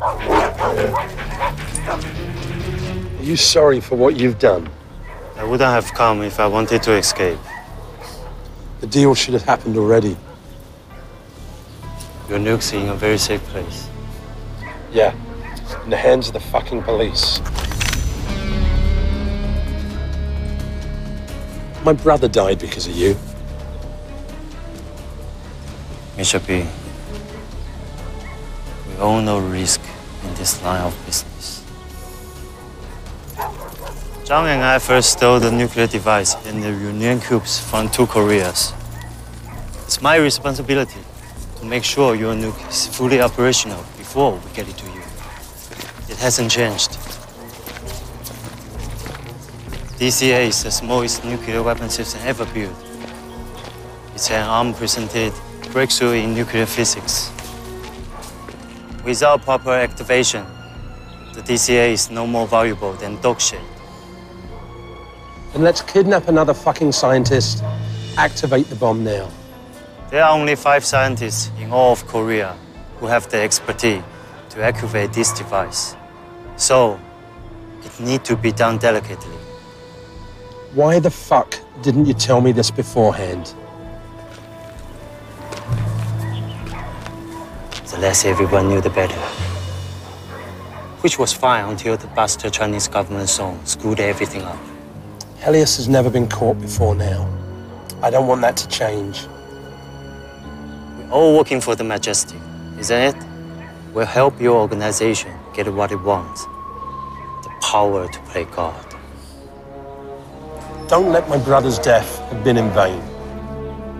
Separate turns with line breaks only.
Are you sorry for what you've done?
I wouldn't have come if I wanted to escape.
The deal should have happened already.
Your nuke's in a very safe place.
Yeah, in the hands of the fucking police. My brother died because of you.
Mr. B, we all know risk in this line of business. Zhang and I first stole the nuclear device and the Union cubes from 2 Koreas. It's my responsibility to make sure your nuke is fully operational before we get it to you. It hasn't changed. DCA is the smallest nuclear weapon system ever built. It's an unprecedented breakthrough in nuclear physics. Without proper activation, the DCA is no more valuable than dog shit.
Then let's kidnap another fucking scientist, activate the bomb now.
There are only 5 scientists in all of Korea who have the expertise to activate this device. So, it needs to be done delicately.
Why the fuck didn't you tell me this beforehand?
The less everyone knew, the better. Which was fine until the bastard Chinese government song screwed everything up.
Helios has never been caught before now. I don't want that to change.
We're all working for the Majestic, isn't it? We'll help your organization get what it wants. The power to play God.
Don't let my brother's death have been in vain.